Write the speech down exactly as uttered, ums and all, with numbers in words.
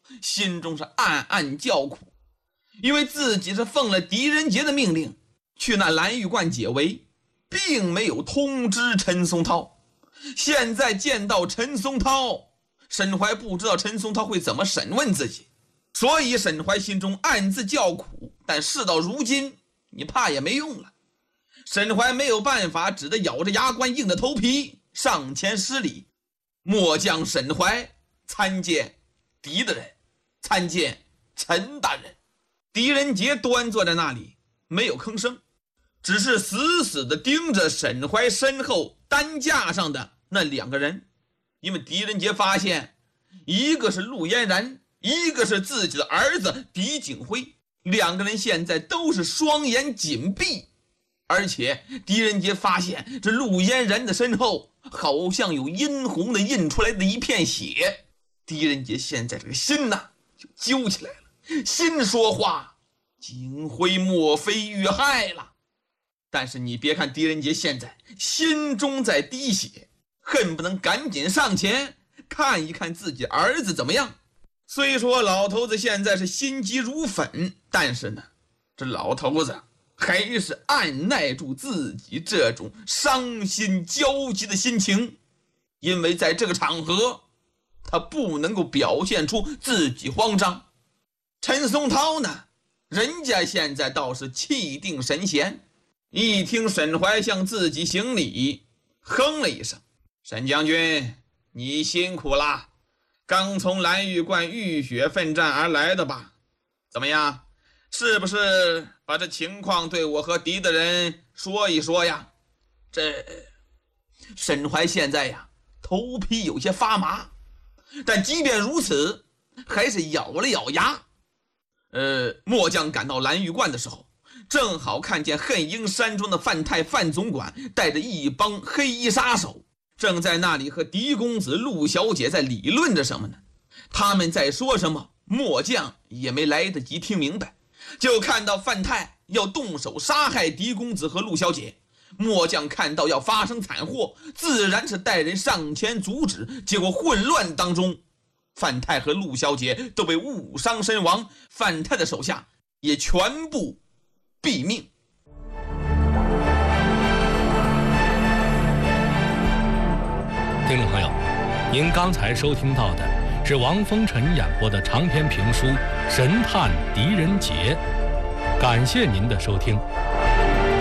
心中是暗暗叫苦，因为自己是奉了狄仁杰的命令去那蓝玉观解围，并没有通知陈松涛。现在见到陈松涛，沈怀不知道陈松涛会怎么审问自己，所以沈怀心中暗自叫苦。但事到如今，你怕也没用了。沈怀没有办法，只得咬着牙关，硬着头皮上前施礼：“末将沈怀参见狄大人，参见陈大人。”狄仁杰端坐在那里，没有吭声，只是死死地盯着沈怀身后担架上的那两个人。因为狄仁杰发现，一个是陆嫣然，一个是自己的儿子狄景辉，两个人现在都是双眼紧闭。而且狄仁杰发现，这陆嫣然的身后好像有殷红的印出来的一片血。狄仁杰现在这个心呐就揪起来了，心说话，景辉莫非遇害了？但是你别看狄仁杰现在心中在滴血，恨不能赶紧上前看一看自己儿子怎么样。虽说老头子现在是心急如焚，但是呢，这老头子还是按耐住自己这种伤心焦急的心情，因为在这个场合他不能够表现出自己慌张。陈松涛呢，人家现在倒是气定神闲，一听沈怀向自己行礼，哼了一声：“沈将军，你辛苦了，刚从蓝玉观浴血奋战而来的吧？怎么样，是不是把这情况对我和狄大人说一说呀？”这沈怀现在呀头皮有些发麻，但即便如此还是咬了咬牙。呃，末将赶到蓝玉观的时候，正好看见恨鹰山庄的范太范总管带着一帮黑衣杀手，正在那里和狄公子陆小姐在理论着什么呢？他们在说什么，末将也没来得及听明白，就看到范太要动手杀害狄公子和陆小姐。末将看到要发生惨祸，自然是带人上前阻止，结果混乱当中，范太和陆小姐都被误伤身亡，范太的手下也全部毙命。 听众朋友，您刚才收听到的是王风尘演播的长篇评书《神探狄仁杰》，感谢您的收听。